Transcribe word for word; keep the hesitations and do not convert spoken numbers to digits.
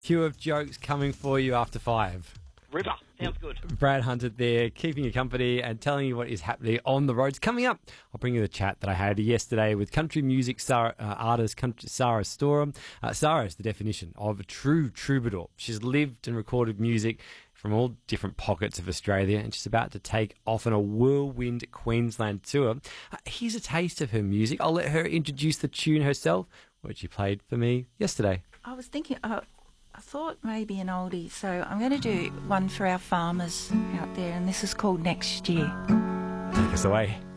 Queue of jokes coming for you after five. River. Sounds good. Brad Hunter there, keeping you company and telling you what is happening on the roads. Coming up, I'll bring you the chat that I had yesterday with country music Sarah, uh, artist country, Sarah Storham. Uh, Sarah is the definition of a true troubadour. She's lived and recorded music from all different pockets of Australia, and she's about to take off on a whirlwind Queensland tour. Uh, here's a taste of her music. I'll let her introduce the tune herself, which she played for me yesterday. I was thinking, uh, I thought maybe an oldie, so I'm going to do one for our farmers out there, and this is called Next Year. Take us away.